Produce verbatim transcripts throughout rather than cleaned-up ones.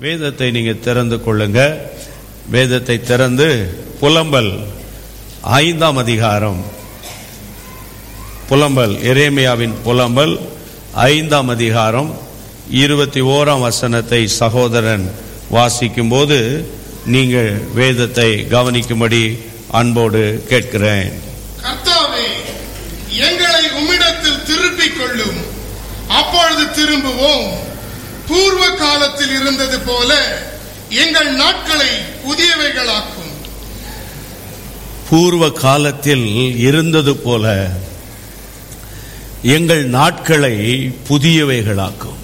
வேதத்தை நீங்க திறந்து கொள்ளுங்க. வேதத்தை திறந்து புலம்பல் ஐந்தாம் அதிகாரம், புலம்பல் எரேமியாவின் புலம்பல் ஐந்தாம் அதிகாரம் இருபத்தி ஓராம் வசனத்தை சகோதரன் வாசிக்கும் போது நீங்கள் வேதத்தை கவனிக்கும்படி அன்போடு கேட்கிறேன். கர்த்தாவே, எங்களை உம்மிடத்தில் திருப்பிக் கொள்ளும், அப்பொழுது திரும்புவோம். பூர்வ காலத்தில் இருந்தது போல எங்கள் நாட்களை புதியவைகளாக்கும். பூர்வ காலத்தில் இருந்தது போல எங்கள் நாட்களை புதியவைகளாக்கும்.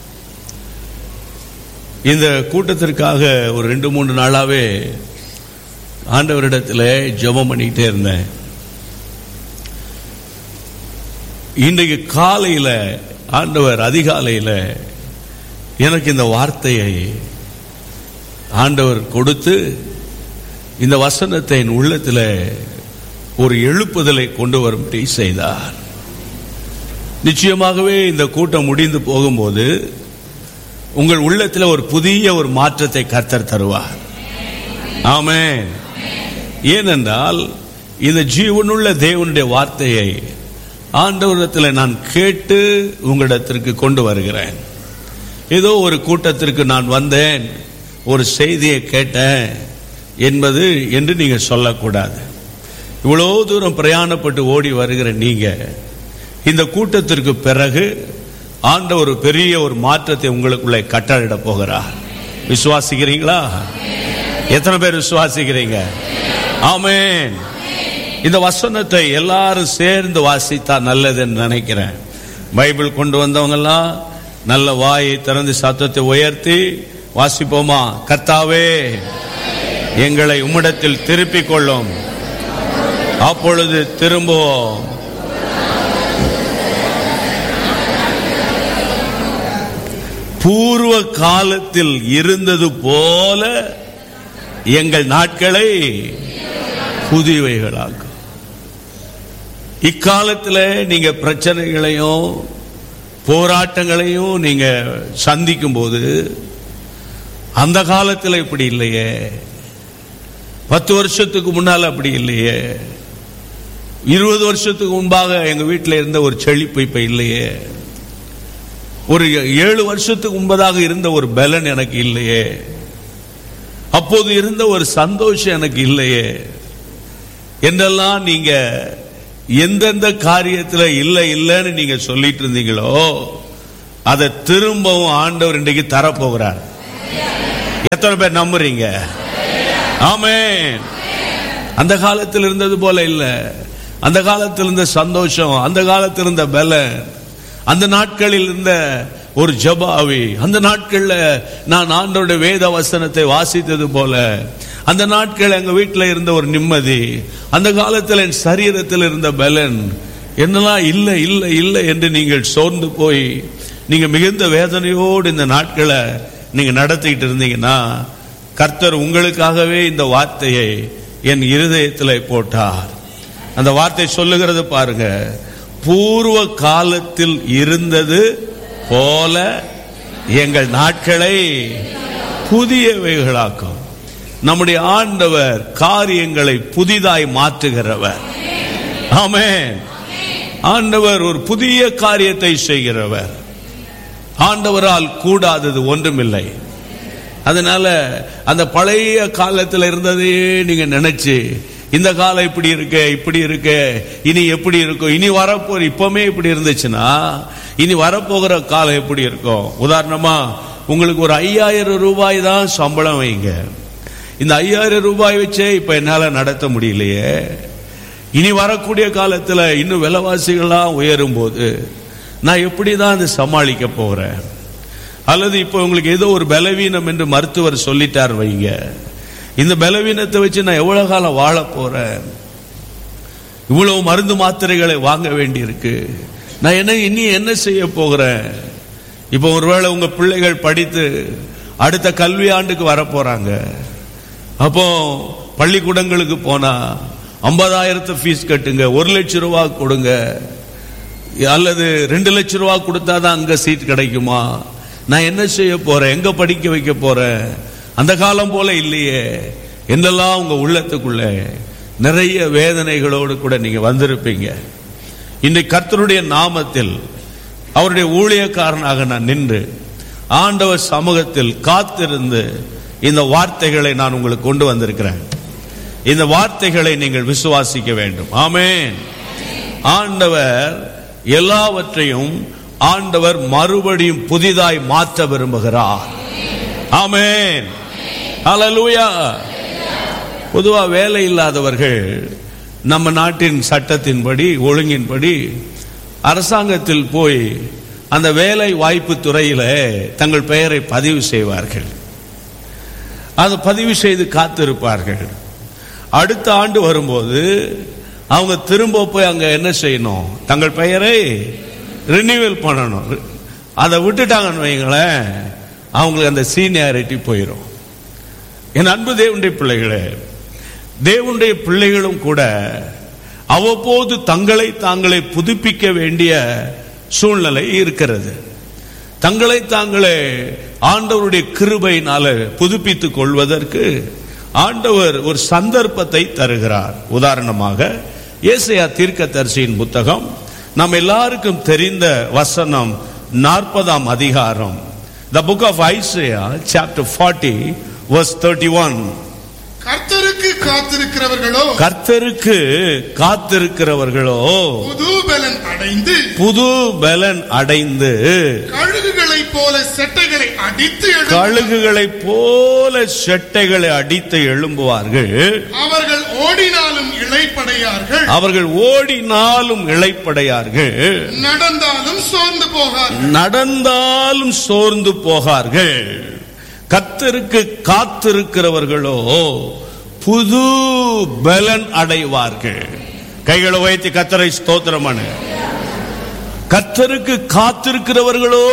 இந்த கூட்டத்திற்காக ஒரு ரெண்டு மூன்று நாளாவே ஆண்டவரிடத்தில் ஜெபம் பண்ணிக்கிட்டே இருந்தேன். இன்றைக்கு காலையில் ஆண்டவர் அதிகாலையில் எனக்கு இந்த வார்த்தையை ஆண்டவர் கொடுத்து இந்த வசனத்தை என் உள்ளத்தில் ஒரு எழுப்புதலை கொண்டு வரும்படி செய்தார். நிச்சயமாகவே இந்த கூட்டம் முடிந்து போகும்போது உங்கள் உள்ளத்தில் ஒரு புதிய ஒரு மாற்றத்தை கர்த்தர் தருவார். ஆமென். ஏனென்றால் இந்த ஜீவனுள்ள தேவனுடைய வார்த்தையை ஆண்டவரிடத்தில் நான் கேட்டு உங்களிடத்திற்கு கொண்டு வருகிறேன். ஏதோ ஒரு கூட்டத்திற்கு நான் வந்தேன், ஒரு செய்தியை கேட்டேன் என்பது என்று நீங்க சொல்லக்கூடாது. இவ்வளோ தூரம் பிரயாணப்பட்டு ஓடி வருகிற நீங்க இந்த கூட்டத்திற்கு பிறகு ஆண்டவர் ஒரு பெரிய ஒரு மாற்றத்தை உங்களுக்குள்ளே கட்டளையிட போகிறார். விசுவாசிக்கிறீங்களா? எத்தனை பேர் விசுவாசிக்கிறீங்க? ஆமென். இந்த வசனத்தை எல்லாரும் சேர்ந்து வாசித்தா நல்லதுன்னு நினைக்கிறேன். பைபிள் கொண்டு வந்தவங்கெல்லாம் நல்ல வாயை திறந்து சத்தத்தை உயர்த்தி வாசிப்போமா? கர்த்தாவே, எங்களை உம்மிடத்தில் திருப்பிக் கொள்ளும், அப்பொழுது திரும்புவோம். பூர்வ காலத்தில் இருந்தது போல எங்கள் நாட்களை புதியவைகளாக்கும். இக்காலத்தில் நீங்க பிரச்சனைகளையும் போராட்டங்களையும் நீங்க சந்திக்கும் போது அந்த காலத்தில் இப்படி இல்லையே, பத்து வருஷத்துக்கு முன்னால் அப்படி இல்லையே, இருபது வருஷத்துக்கு முன்பாக எங்க வீட்டில் இருந்த ஒரு செழிப்பு இப்ப இல்லையே, ஒரு ஏழு வருஷத்துக்கு முன்பதாக இருந்த ஒரு பலன் எனக்கு இல்லையே, அப்போது இருந்த ஒரு சந்தோஷம் எனக்கு இல்லையே என்றெல்லாம் நீங்க எந்தெந்த காரியத்தில் இல்லை இல்லைன்னு நீங்க சொல்லிட்டு இருந்தீங்களோ அதை திரும்பவும் ஆண்டவர் இன்றைக்கு தரப்போகிறார். எத்தனை பேர் நம்புறீங்க? ஆமென். அந்த காலத்தில் இருந்தது போல இல்ல, அந்த காலத்தில் இருந்த சந்தோஷம், அந்த காலத்தில் இருந்த பலன், அந்த நாட்களில் இருந்த ஒரு ஜபாவி, அந்த நாட்கள்ல நான் ஆண்டவருடைய வேத வசனத்தை வாசித்தது போல, அந்த நாட்கள் எங்க வீட்டில் இருந்த ஒரு நிம்மதி, அந்த காலத்தில் என் சரீரத்தில் இருந்த பலன் என்னெல்லாம் இல்லை இல்லை இல்லை என்று நீங்கள் சோர்ந்து போய் நீங்க மிகுந்த வேதனையோடு இந்த நாட்களை நீங்க நடத்திக்கிட்டு இருந்தீங்கன்னா கர்த்தர் உங்களுக்காகவே இந்த வார்த்தையை என் இருதயத்தில் போட்டார். அந்த வார்த்தை சொல்லுகிறது பாருங்க, பூர்வ காலத்தில் இருந்தது போல எங்கள் நாட்களை புதியவைகளாக்கும். நம்முடைய ஆண்டவர் காரியங்களை புதிதாய் மாற்றுகிறவர். ஆமென். ஆண்டவர் ஒரு புதிய காரியத்தை செய்கிறவர். ஆண்டவரால் கூடாதது ஒன்றுமில்லை. அதனால அந்த பழைய காலத்தில் இருந்ததையே நீங்க நினைச்சு இந்த காலம் இப்படி இருக்க இப்படி இருக்க இனி எப்படி இருக்கும், இனி வரப்போற இப்பவுமே இப்படி இருந்துச்சுன்னா இனி வரப்போகிற காலம் எப்படி இருக்கும்? உதாரணமா உங்களுக்கு ஒரு ஐயாயிரம் ரூபாய் தான் சம்பளம் வைங்க, இந்த ஐயாயிரம் ரூபாய் வச்சே இப்ப என்னால நடத்த முடியலையே, இனி வரக்கூடிய காலத்துல இன்னும் விலைவாசிகள்லாம் உயரும் போது நான் எப்படிதான் அதை சமாளிக்க போறேன்? அல்லது இப்ப உங்களுக்கு ஏதோ ஒரு பலவீனம் என்று மருத்துவர் சொல்லிட்டார் வைங்க, இந்த பலவீனத்தை வச்சு நான் எவ்வளவு காலம் வாழ போறேன்? இவ்வளவு மருந்து மாத்திரைகளை வாங்க வேண்டி இருக்கு, நான் என்ன இனி என்ன செய்ய போகிறேன்? இப்ப ஒருவேளை உங்க பிள்ளைகள் படித்து அடுத்த கல்வி ஆண்டுக்கு வர போறாங்க, அப்போ பள்ளிக்கூடங்களுக்கு போனா ஐம்பதாயிரத்தை ஃபீஸ் கட்டுங்க, ஒரு லட்சம் ரூபாய் கொடுங்க, அல்லது ரெண்டு லட்சம் ரூபாய் கொடுத்தாதான் அங்க சீட் கிடைக்குமா, நான் என்ன செய்ய போறேன், எங்க படிக்க வைக்க போறேன், அந்த காலம் போல இல்லையே என்னெல்லாம் உங்க உள்ளத்துக்குள்ள நிறைய வேதனைகளோடு கூட நீங்க வந்திருப்பீங்க. இன்றைக்கு கர்த்தருடைய நாமத்தில் அவருடைய ஊழியக்காரனாக நான் நின்று ஆண்டவர் சமூகத்தில் காத்திருந்து இந்த வார்த்தைகளை நான் உங்களுக்கு கொண்டு வந்திருக்கிறேன். இந்த வார்த்தைகளை நீங்கள் விசுவாசிக்க வேண்டும். ஆமென். ஆண்டவர் எல்லாவற்றையும் ஆண்டவர் மறுபடியும் புதிதாய் மாற்ற விரும்புகிறார். ஆமென். ஹல்லேலூயா. பொதுவா வேலை இல்லாதவர்கள் நம்ம நாட்டின் சட்டத்தின்படி ஒழுங்கின்படி அரசாங்கத்தில் போய் அந்த வேலை வாய்ப்பு துறையில தங்கள் பெயரை பதிவு செய்வார்கள். அது பதிவு செய்து காத்திருப்பார்கள். அடுத்த ஆண்டு வரும்போது அவங்க திரும்ப போய் அங்க என்ன செய்யணும், தங்கள் பெயரை ரினியூவல் பண்ணணும். அதை விட்டுட்டாங்கன்னு வைங்களேன், அவங்களுக்கு அந்த சீனியாரிட்டி போயிடும். என் அன்பு தேவனுடைய பிள்ளைகளே, தேவனுடைய பிள்ளைகளும் கூட அவ்வப்போது தங்களை தாங்களே புதுப்பிக்க வேண்டிய சூழ்நிலை இருக்கிறது. தங்களை தாங்களே ஆண்டவருடைய கிருபையினால புதுப்பித்துக் கொள்வதற்கு ஆண்டவர் ஒரு சந்தர்ப்பத்தை தருகிறார். உதாரணமாக ஏசாயா தீர்க்கதரிசியின் புத்தகம், நம்ம எல்லாருக்கும் தெரிந்த வசனம் நாற்பதாம் அதிகாரம், the book of Isaiah chapter forty verse thirty-one. கர்த்தருக்கு காத்திருக்கிறவர்களோ கர்த்தருக்கு காத்திருக்கிறவர்களோ புது பலன் அடைந்து புது பலன் அடைந்து கழுகுகளைப் போல செட்டைகளை அடித்து கழுகுகளைப் போல செட்டைகளை அடித்து எழும்புவார்கள். அவர்கள் ஓடினாலும் இளைப்படையார்கள் அவர்கள் ஓடினாலும் இளைப்படையார்கள். நடந்தாலும் சோர்ந்து போகார்கள் நடந்தாலும் சோர்ந்து போகார்கள். கர்த்தருக்கு காத்திருக்கிறவர்களோ புது பலன் அடைவார்கள். கைகளை உயர்த்தி கர்த்தரை ஸ்தோத்திரம் பண்ணு. கர்த்தருக்கு காத்திருக்கிறவர்களோ,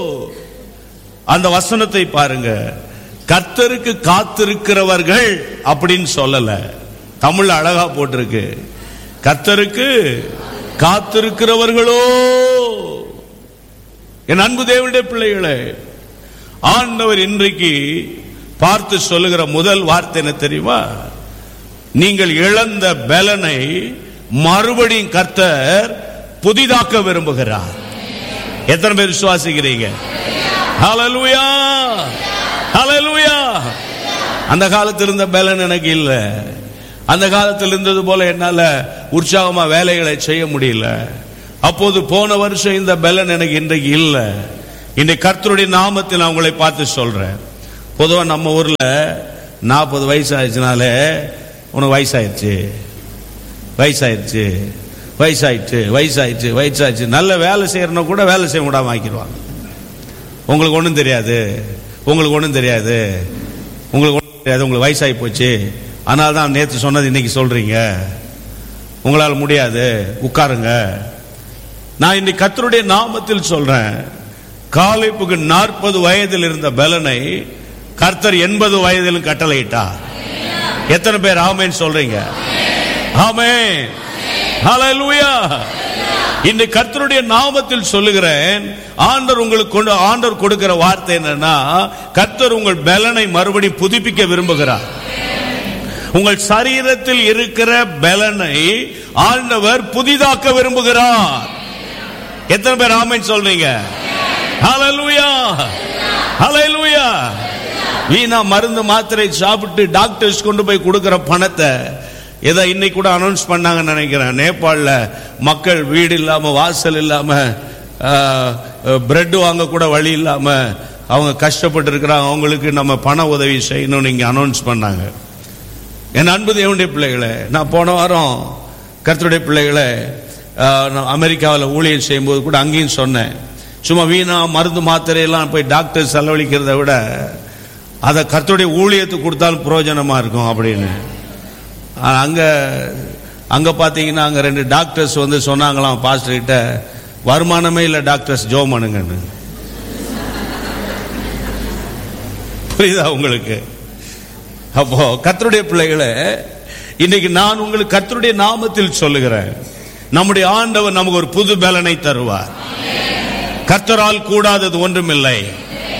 அந்த வசனத்தை பாருங்க, கர்த்தருக்கு காத்திருக்கிறவர்கள் அப்படின்னு சொல்லல, தமிழ் அழகா போட்டிருக்கு, கர்த்தருக்கு காத்திருக்கிறவர்களோ. என் அன்பு தேவனுடைய பிள்ளைகளே, ஆண்டவர் இன்றைக்கு பார்த்து சொல்லுகிற முதல் வார்த்தை என்ன தெரியுமா? நீங்கள் இழந்த பலனை மறுபடியும் கர்த்தர் புதிதாக்க விரும்புகிறார். எத்தனை பேர் விசுவாசிக்கிறீங்க? ஹல்லேலூயா, ஹல்லேலூயா. அந்த காலத்தில் இருந்த பலன் எனக்கு இல்ல, அந்த காலத்தில் இருந்தது போல என்னால உற்சாகமா வேலைகளை செய்ய முடியல. அப்போது போன வருஷம் இந்த பலன் எனக்கு இன்றைக்கு இல்ல. இன்றைக்கு கர்த்தருடைய நாமத்தில் நான் உங்களை பார்த்து சொல்றேன். பொதுவாக நம்ம ஊர்ல நாற்பது வயசு ஆயிடுச்சுனாலே உனக்கு வயசாயிடுச்சு வயசாயிடுச்சு வயசாயிடுச்சு வயசாயிடுச்சு வயசாயிடுச்சு நல்ல வேலை செய்யறன கூட வேலை செய்ய விடாம ஆக்கிடுவாங்க. உங்களுக்கு ஒன்றும் தெரியாது, உங்களுக்கு ஒன்றும் தெரியாது, உங்களுக்கு ஒன்றும் தெரியாது, உங்களுக்கு வயசாகி போச்சு, அதனால தான் நேற்று சொன்னது இன்னைக்கு சொல்றீங்க, உங்களால் முடியாது, உட்காருங்க. நான் இன்னைக்கு கர்த்தருடைய நாமத்தில் சொல்றேன், காலேபுக்கு நாற்பது வயதில் இருந்த பலனை கர்த்தர் எண்பது வயதிலும் கட்டளையிட்டார். எத்தனை பேர் ஆமென் சொல்றீங்க? ஆமென், ஹல்லேலூயா. இந்த கர்த்தருடைய நாமத்தில் சொல்லுகிறேன், ஆண்டவர் உங்களுக்கு கொண்டு ஆண்டவர் கொடுக்கிற வார்த்தை என்னன்னா, கர்த்தர் உங்கள் பலனை மறுபடியும் புதுப்பிக்க விரும்புகிறார். உங்கள் சரீரத்தில் இருக்கிற பலனை ஆண்டவர் புதிதாக்க விரும்புகிறார். எத்தனை பேர் ஆமென் சொல்றீங்க? ஹல்லேலூயா, ஹல்லேலூயா. வீணா மருந்து மாத்திரை சாப்பிட்டு டாக்டர்ஸ் கொண்டு போய் கொடுக்கிற பணத்தை ஏதோ இன்னைக்கு கூட அனௌன்ஸ் பண்ணாங்கன்னு நினைக்கிறேன். நேபாளில் மக்கள் வீடு இல்லாம வாசல் இல்லாம பிரெட் வாங்க கூட வழி இல்லாம அவங்க கஷ்டப்பட்டு இருக்கிறாங்க. அவங்களுக்கு நம்ம பண உதவி செய்யணும்னு இங்க அனௌன்ஸ் பண்ணாங்க. என் அன்பு தேவனுடைய பிள்ளைகளை, நான் போன வாரம் கர்த்தருடைய பிள்ளைகளை அமெரிக்காவில் ஊழியர் செய்யும்போது கூட அங்கேயும் சொன்னேன், சும்மா வீணா மருந்து மாத்திரையெல்லாம் போய் டாக்டர் செலவழிக்கிறத விட அதை கர்த்தருடைய ஊழியத்துக்கு கொடுத்தாலும் பிரயோஜனமா இருக்கும் அப்படின்னு. அங்க அங்க பாத்தீங்கன்னா அங்க ரெண்டு டாக்டர்ஸ் வந்து சொன்னாங்களாம் பாஸ்டர் கிட்ட, வருமானமே இல்ல டாக்டர்ஸ் ஜோம் பண்ணுங்கன்னு. புரியுதா உங்களுக்கு? அப்போ கர்த்தருடைய பிள்ளைகளை, இன்னைக்கு நான் உங்களுக்கு கர்த்தருடைய நாமத்தில் சொல்லுகிறேன், நம்முடைய ஆண்டவர் நமக்கு ஒரு புது பலனை தருவார். கர்த்தரால் கூடாதது ஒன்றுமில்லை.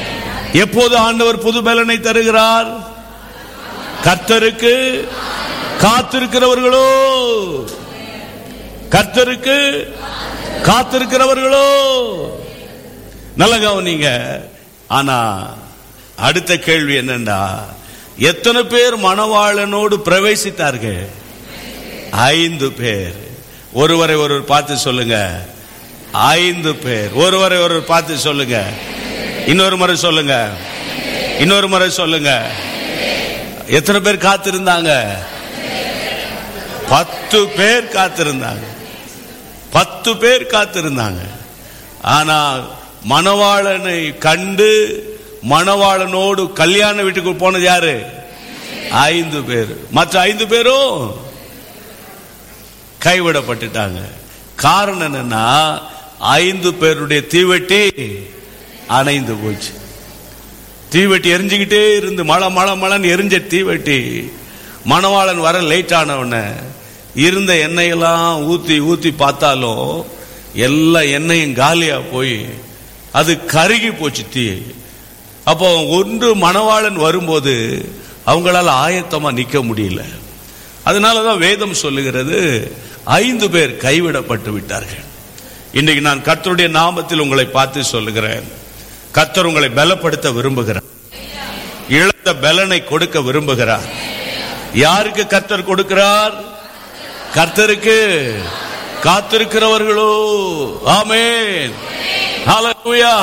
எப்போது ஆண்டவர் புது பலனை தருகிறார்? கர்த்தருக்கு காத்திருக்கிறவர்களோ, கர்த்தருக்கு காத்திருக்கிறவர்களோ. நல்ல கவனிங்க. ஆனா அடுத்த கேள்வி என்னண்டா, எத்தனை பேர் மணவாளனோடு பிரவேசித்தார்கள்? ஐந்து பேர். ஒருவரை ஒருவர் பார்த்து சொல்லுங்க, ஐந்து பேர். ஒருவரை ஒருவர் பார்த்து சொல்லுங்க, இன்னொரு முறை சொல்லுங்க, இன்னொரு முறை சொல்லுங்க. எத்தனை பேர் காத்திருந்தாங்க? பத்து பேர் காத்திருந்தாங்க. பத்து பேர் காத்திருந்தாங்க. ஆனா மணவாளனை கண்டு மணவாளனோடு கல்யாண வீட்டுக்கு போனது யாரு? ஐந்து பேர். மற்ற ஐந்து பேரும் கைவிடப்பட்டுட்டாங்க. காரணம் என்னன்னா, ஐந்து பேருடைய தீவெட்டி அணைந்து போச்சு. தீவெட்டி எரிஞ்சுக்கிட்டே இருந்து மழை மழை மழைன்னு எரிஞ்ச தீவெட்டி மணவாளன் வர லேட் ஆனவன இருந்த எண்ணெயெல்லாம் ஊத்தி ஊத்தி பார்த்தாலும் எல்லா எண்ணெயும் காலியா போய் அது கருகி போச்சு தீ. அப்போ ஒன்று மணவாளன் வரும்போது அவங்களால ஆயத்தமா நிக்க முடியல. அதனாலதான் வேதம் சொல்லுகிறது, ஐந்து பேர் கைவிடப்பட்டு விட்டார்கள். இன்றைக்கு நான் கர்த்தருடைய நாமத்தில் உங்களை பார்த்து சொல்லுகிறேன், கர்த்தர் உங்களை பலப்படுத்த விரும்புகிறார். இழந்த பலனை கொடுக்க விரும்புகிறார். யாருக்கு கர்த்தர் கொடுக்கிறார்? கர்த்தருக்கு காத்திருக்கிறவர்களோ. ஆமென், ஹல்லேலூயா.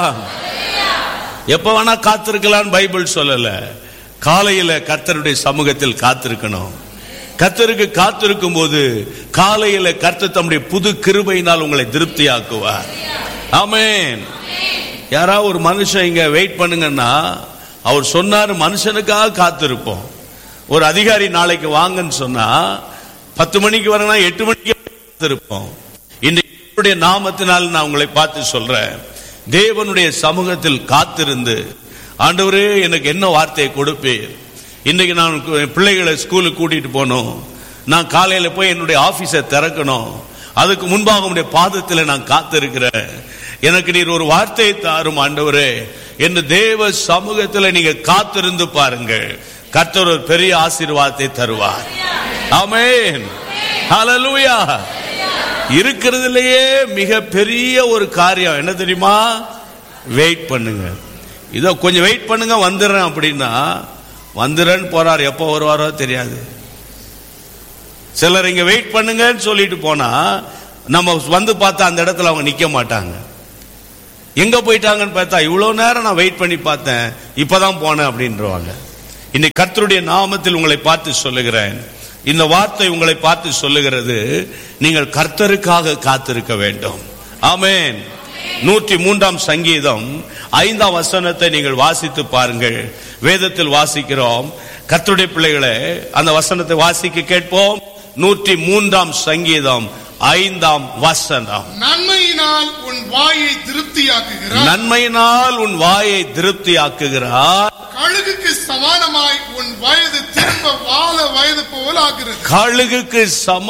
எப்ப வேணா காத்திருக்கலாம் பைபிள் சொல்லல. காலையில கர்த்தருடைய சமூகத்தில் காத்திருக்கணும். கர்த்தருக்கு காத்திருக்கும் போது காலையில கர்த்தர் தம்முடைய புது கிருபையினால் உங்களை திருப்தியாக்குவார். ஆமென். யாராவது ஒரு மனுஷன் இங்க வெயிட் பண்ணுங்கன்னா அவர் சொன்னார், மனுஷனுக்காக காத்திருப்போம். ஒரு அதிகாரி நாளைக்கு வாங்கன்னு சொன்னா பத்து மணிக்கு வரனா எட்டு மணிக்கு காத்திருப்போம். இன்றைய நாமத்தினால் நான் உங்களை பார்த்து சொல்றேன், தேவனுடைய சமூகத்தில் காத்திருந்து, ஆண்டவரே எனக்கு என்ன வார்த்தையை கொடுப்பீர்? இன்றைக்கு நான் பிள்ளைகளை ஸ்கூலுக்கு கூட்டிட்டு போனோம், நான் காலையில போய் என்னுடைய ஆபீஸை திறக்கணும், அதுக்கு முன்பாக உங்களுடைய பாதத்தில் நான் காத்திருக்கிறேன், எனக்கு நீர் ஒரு வார்த்தையை தாரும் ஆண்டவரே என்று தேவ சமூகத்தில் நீங்க காத்திருந்து பாருங்கள். கர்த்தர் ஒரு பெரிய ஆசீர்வாதத்தை தருவார். ஆமென், ஹல்லேலூயா. இருக்கிறதுலயே மிக பெரிய ஒரு காரியம் என்ன தெரியுமா? வெயிட் பண்ணுங்க. இதோ கொஞ்சம் வெயிட் பண்ணுங்க வந்துடுறேன் அப்படின்னா வந்துடுறேன்னு போறார், எப்போ வருவாரோ தெரியாது. சிலர் இங்க வெயிட் பண்ணுங்கன்னு சொல்லிட்டு போனா நம்ம வந்து பார்த்தா அந்த இடத்துல அவங்க நிக்க மாட்டாங்க. எங்க போயிட்டாங்கன்னு பார்த்தா இவ்வளவு நேரம் நான் வெயிட் பண்ணி பார்த்தேன், இப்பதான் போனேன் அப்படின்றவாங்க. இன்னைக்கு கர்த்தருடைய நாமத்தில் உங்களை பார்த்து சொல்லுகிறேன், இந்த வார்த்தை உங்களை பார்த்து சொல்லுகிறது, நீங்கள் கர்த்தருக்காக காத்திருக்க வேண்டும். ஆமென். நூற்றி மூன்றாம் சங்கீதம் ஐந்தாம் வசனத்தை நீங்கள் வாசித்து பாருங்கள். வேதத்தில் வாசிக்கிறோம். கர்த்தருடைய பிள்ளைகளே, அந்த வசனத்தை வாசிக்க கேட்போம். நூற்றி மூன்றாம் சங்கீதம் ஐந்தாம் வசனம். நன்மையினால் உன் வாயை திருப்தியாக்குகிறார். நன்மையினால் உன் வாயை திருப்தியாக்குகிறார். கழுகுக்கு சமானமாய் உன் வயது திரும்ப வாழ வயது போல் ஆகிறது. கழுகுக்கு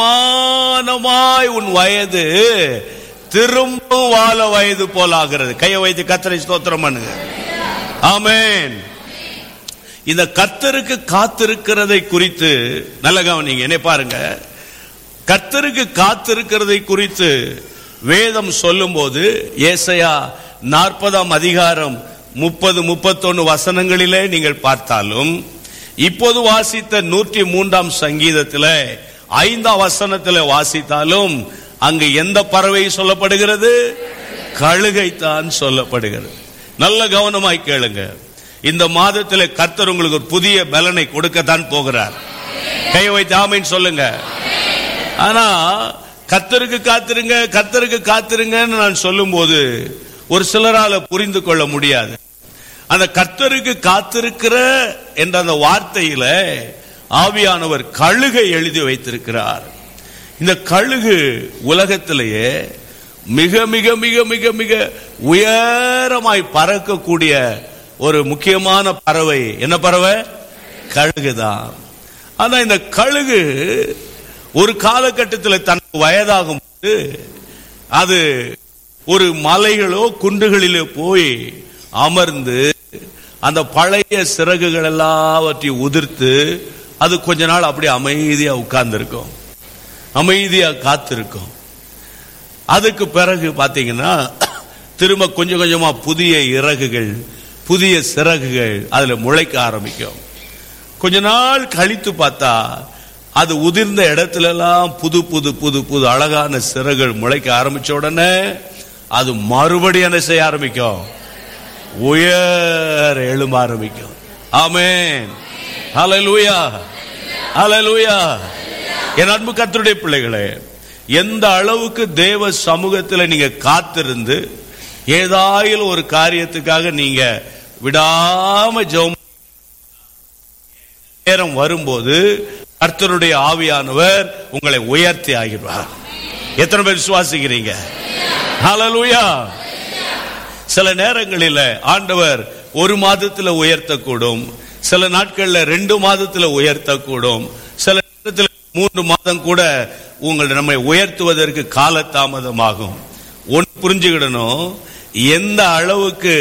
சமானமாய் உன் வயது திரும்ப வாழ வயது போல் ஆகிறது. கையை வைத்து கர்த்தரை ஸ்தோத்திரம் பண்ணுங்க. ஆமென். இந்த கர்த்தருக்கு காத்திருக்கிறதை குறித்து நல்ல கவனிங்க. என்ன பாருங்க, கர்த்தருக்கு காத்திருக்கிறதை குறித்து வேதம் சொல்லும் போது ஏசாயா நாற்பதாம் அதிகாரம் முப்பது முப்பத்தொன்னு வசனங்களிலே நீங்கள் பார்த்தாலும், இப்போது வாசித்த நூற்றி மூன்றாம் சங்கீதத்தில் ஐந்தாம் வசனத்தில் வாசித்தாலும் அங்கு எந்த பறவை சொல்லப்படுகிறது? கழுகைத்தான் சொல்லப்படுகிறது. நல்ல கவனமாய் கேளுங்க. இந்த மாதத்தில் கர்த்தர் உங்களுக்கு ஒரு புதிய பலனை கொடுக்கத்தான் போகிறார். கை வைத்து ஆமென் சொல்லுங்க. ஆனா கர்த்தருக்கு காத்திருங்க, கர்த்தருக்கு காத்திருங்கன்னு நான் சொல்லும் போது ஒரு சிலரால புரிந்து கொள்ள முடியாது. அந்த கர்த்தருக்கு காத்திருக்கிற என்ற அந்த வார்த்தையில ஆவியானவர் கழுகை எழுதி வைத்திருக்கிறார். இந்த கழுகு உலகத்திலேயே மிக மிக மிக மிக மிக உயரமாய் பறக்கக்கூடிய ஒரு முக்கியமான பறவை. என்ன பறவை? கழுகுதான். ஆனா இந்த கழுகு ஒரு காலகட்டத்தில் தனக்கு வயதாகும் போது அது ஒரு மலைகளோ குன்றுகளிலோ போய் அமர்ந்து அந்த பழைய சிறகுகள் எல்லாவற்றையும் உதிர்த்து அது கொஞ்ச நாள் அப்படியே அமைதியா உட்கார்ந்து இருக்கும், அமைதியா காத்திருக்கும். அதுக்கு பிறகு பாத்தீங்கன்னா திரும்ப கொஞ்சம் கொஞ்சமா புதிய இறகுகள், புதிய சிறகுகள் அதுல முளைக்க ஆரம்பிக்கும். கொஞ்ச நாள் கழித்து பார்த்தா அது உதிர்ந்த இடத்துல எல்லாம் புது புது புது புது அழகான சிறகுகள் முளைக்க ஆரம்பிச்ச உடனே அது மறுபடியும் என்ன செய்ய ஆரம்பிக்கும், உயர எழும்ப ஆரம்பிக்கும். ஆமென், ஹல்லேலூயா, ஹல்லேலூயா. என் அன்பு கர்த்தருடைய பிள்ளைகளே, எந்த அளவுக்கு தேவ சமூகத்தில் நீங்க காத்திருந்து ஏதாயிலும் ஒரு காரியத்துக்காக நீங்க விடாம ஜெபம் நேரம் வரும்போது கர்த்தருடைய ஆவியானவர் உங்களை உயர்த்தி ஆகிடுவார். எத்தனை பேர் விசுவாசிக்கிறீங்க? ஹல்லேலூயா. சில நேரங்களில் ஆண்டவர் ஒரு மாதத்துல உயர்த்தக்கூடும், சில நாட்கள்ல ரெண்டு மாதத்துல உயர்த்தக்கூடும், சில நேரத்தில் மூன்று மாதம் கூட உங்களை நம்மை உயர்த்துவதற்கு காலதாமதமாகும். ஒன்று புரிஞ்சுக்கிடணும், எந்த அளவுக்கு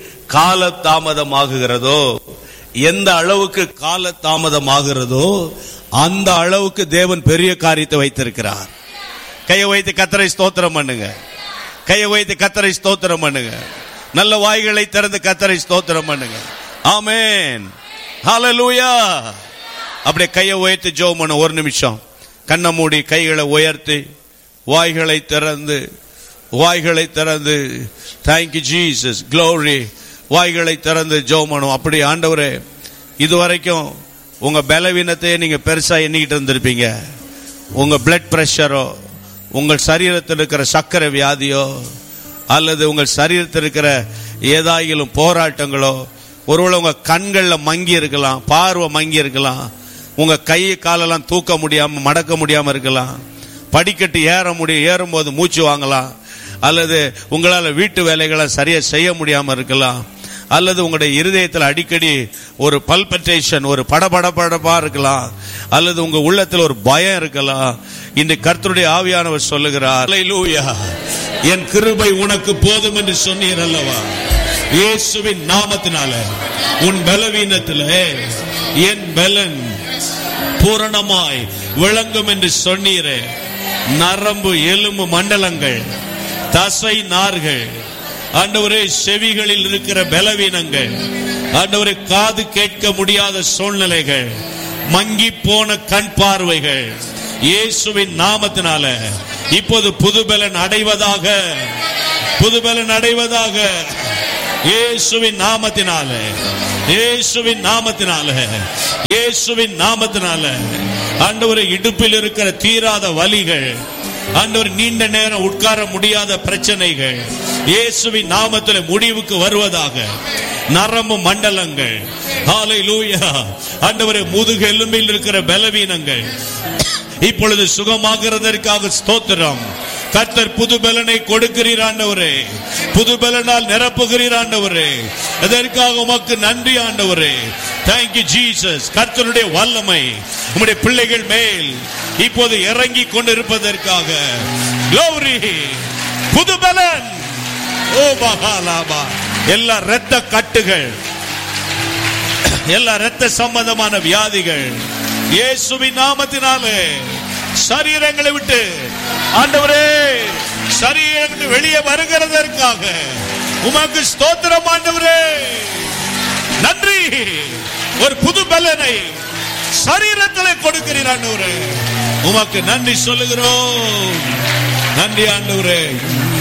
காலதாமதமாகுகிறதோ எந்த அளவுக்கு காலதாமதமாகிறதோ அந்த அளவுக்கு தேவன் பெரிய காரியத்தை வைத்திருக்கிறார். கையை வைத்து கர்த்தரை ஸ்தோத்திரம் பண்ணுங்க, கையை வைத்து கர்த்தரை ஸ்தோத்திரம் பண்ணுங்க, நல்ல வாய்களை திறந்து கர்த்தரை ஸ்தோத்திரம் பண்ணுங்க. ஆமென், ஹல்லேலூயா. அப்படியே கையை உயர்த்தி ஜெபம் பண்ண ஒரு நிமிஷம், கண்ணை மூடி கைகளை உயர்த்தி வாய்களை திறந்து வாய்களை திறந்து தேங்க் யூ ஜீசஸ், க்ளோரி. வாய்களை திறந்து ஜெபம் பண்ணுவோம். அப்படி ஆண்டவரே, இதுவரைக்கும் உங்க பலவீனத்தையே நீங்க பெருசா எண்ணிக்கிட்டு இருந்திருப்பீங்க. உங்க பிளட் பிரஷரோ, உங்கள் சரீரத்தில் இருக்கிற சக்கரை வியாதியோ, அல்லது உங்கள் சரீரத்தில் இருக்கிற ஏதாயிலும் போராட்டங்களோ, ஒருவேளை உங்க கண்கள்ல மங்கி இருக்கலாம், பார்வை மங்கி இருக்கலாம், உங்க கை காலெல்லாம் தூக்க முடியாம மடக்க முடியாம இருக்கலாம், படிக்கட்டு ஏற முடியும் ஏறும்போது மூச்சு வாங்கலாம், அல்லது உங்களால் வீட்டு வேலைகளை சரியா செய்ய முடியாம இருக்கலாம், அல்லது உங்களுடைய இருதயத்தில் அடிக்கடி ஒரு பல்பட்டேஷன், ஒரு படபடபடப்பா இருக்கலாம், அல்லது உங்க உள்ளத்தில் ஒரு பயம் இருக்கலாம். இந்த கர்த்தருடைய ஆவியானவர் சொல்லுகிறார், ஹல்லேலூயா, என் கிருபை உனக்கு போதும் என்று சொன்னீர் அல்லவா? இயேசுவின் நாமத்தினால உன் பலவீனத்திலே என் பலன் பூரணமாய் விளங்கும் என்று சொன்னீரே. நரம்பு எலும்பு மண்டலங்கள், தசை நார்கள், ஆண்டவரே செவிகளில் இருக்கிற பலவீனங்கள், ஆண்டவரே காது கேட்க முடியாத சூழ்நிலைகள், மங்கி போன கண் பார்வைகள், இயேசுவின் நாமத்தினால இப்போது புதுபலன் அடைவதாக, புதுபலன் அடைவதாக, இயேசுவின் நாமத்தினால, இயேசுவின் நாமத்தினால, இயேசுவின் நாமத்தினால. ஆண்டவரே இடுப்பில் இருக்கிற தீராத வலிகள், ஆண்டவர் நீண்ட நேரம் உட்கார முடியாத பிரச்சனைகள் இயேசுவின் நாமத்தில் முடிவுக்கு வருவதாக. நரம்பு மண்டலங்கள், ஹல்லேலூயா, ஆண்டவரே முதுகு எலும்பில் இருக்கிற பலவீனங்கள் இப்பொழுது சுகமாகிறதற்காக ஸ்தோத்திரம். கர்த்தர் புது பலனை கொடுக்கிறீர் ஆண்டவரே, புது பலனால் நிரப்புகிறீர் ஆண்டவரே. அதற்காக உமக்கு நன்றி ஆண்டவரே. Thank you Jesus. கர்த்தருடைய வல்லமை உம்முடைய பிள்ளைகள் மேல் இப்போது இறங்கி கொண்டிருப்பதற்காக glory. புது பலன். ஓ மகாலாபா, எல்லா இரத்த கட்டுகள், எல்லா இரத்த சம்பந்தமான வியாதிகள் இயேசுவின் நாமத்தினாலே சரீரங்களை விட்டு ஆண்டவரே சரீரங்கள் வெளியே வருகிறதற்காக உமக்கு ஸ்தோத்திரம் ஆண்டவரே. நன்றி. ஒரு புது பலனை சரீரத்தில் கொடுக்கிறீர் ஆண்டவரே, உமக்கு நன்றி சொல்லுகிறோம். நன்றி ஆண்டவரே.